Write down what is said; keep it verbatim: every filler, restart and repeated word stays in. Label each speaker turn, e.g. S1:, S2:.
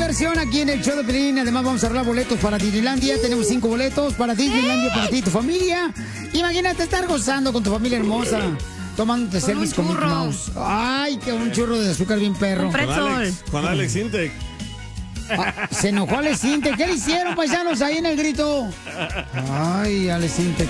S1: diversión aquí en el show de Pelín. Además vamos a arreglar boletos para Disneylandia. Tenemos cinco boletos para Disneylandia para ti y tu familia. Imagínate estar gozando con tu familia hermosa, tomándote selfies con Mickey Mouse. Ay, que un churro de azúcar bien perro.
S2: Con Alex, con Alex Intec.
S1: Ah, se enojó Alex Intec. ¿Qué le hicieron, paisanos, ahí en el grito? Ay, Alex Intec.